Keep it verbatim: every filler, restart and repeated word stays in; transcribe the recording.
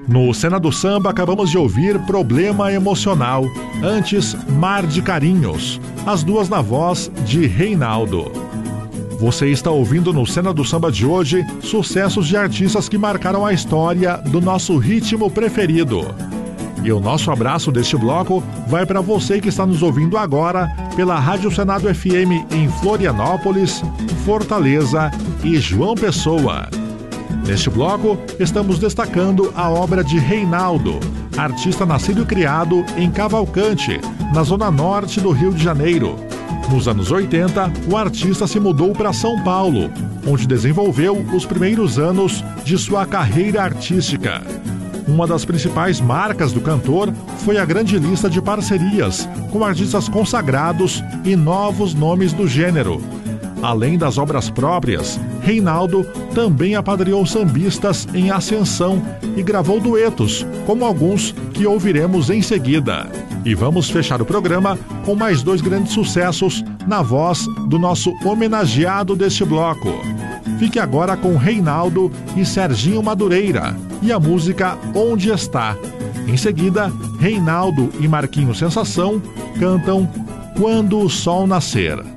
No Cena do Samba, acabamos de ouvir Problema Emocional, antes Mar de Carinhos, as duas na voz de Reinaldo. Você está ouvindo no Cena do Samba de hoje sucessos de artistas que marcaram a história do nosso ritmo preferido. E o nosso abraço deste bloco vai para você que está nos ouvindo agora pela Rádio Senado F M em Florianópolis, Fortaleza e João Pessoa. Neste bloco, estamos destacando a obra de Reinaldo, artista nascido e criado em Cavalcante, na zona norte do Rio de Janeiro. Nos anos oitenta, o artista se mudou para São Paulo, onde desenvolveu os primeiros anos de sua carreira artística. Uma das principais marcas do cantor foi a grande lista de parcerias com artistas consagrados e novos nomes do gênero. Além das obras próprias, Reinaldo também apadrinhou sambistas em ascensão e gravou duetos, como alguns que ouviremos em seguida. E vamos fechar o programa com mais dois grandes sucessos na voz do nosso homenageado deste bloco. Fique agora com Reinaldo e Serginho Madureira e a música Onde Está. Em seguida, Reinaldo e Marquinhos Sensação cantam Quando o Sol Nascer.